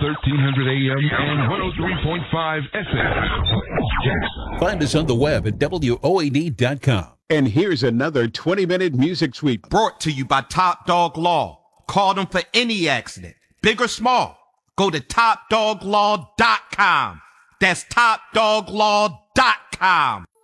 1300 AM and 103.5 FM. Find us on the web at WOAD.com. And here's another 20-minute music suite brought to you by Top Dog Law. Call them for any accident, big or small. Go to TopDogLaw.com. That's TopDogLaw.com.